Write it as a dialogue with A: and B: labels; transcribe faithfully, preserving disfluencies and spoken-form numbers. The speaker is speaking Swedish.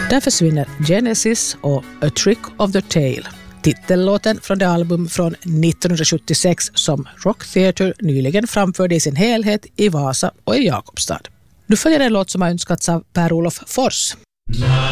A: Där försvinner Genesis och A Trick of the Tail, titellåten från det album från nittonhundrasjuttiosex som Rock Theatre nyligen framförde i sin helhet i Vasa och i Jakobstad. Nu följer en låt som har önskats av Per-Olof Fors.